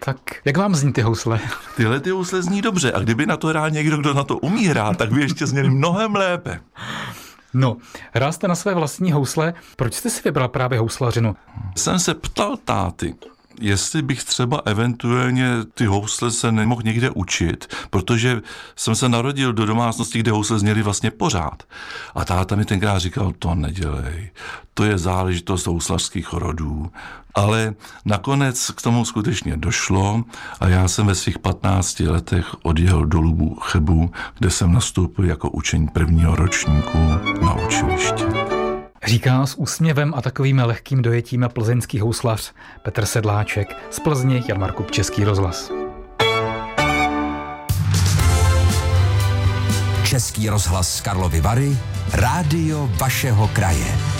tak jak vám zní ty housle? Tyhle ty housle zní dobře a kdyby na to hrál někdo, kdo na to umí hrát, tak by ještě zněli mnohem lépe. No, hrál jste na své vlastní housle. Proč jste si vybral právě houslařinu? Jsem se ptal táty, jestli bych třeba eventuálně ty housle se nemohl někde učit, protože jsem se narodil do domácnosti, kde housle zněly vlastně pořád. A táta mi tenkrát říkal, to nedělej, to je záležitost houslařských rodů. Ale nakonec k tomu skutečně došlo a já jsem ve svých 15 letech odjel do Lubu Chebu, kde jsem nastoupil jako učeň prvního ročníku na učiliště. Říká s úsměvem a takovým lehkým dojetím plzeňský houslař Petr Sedláček. Z Plzně Jan Markup, Český rozhlas. Český rozhlas Karlovy Vary, rádio vašeho kraje.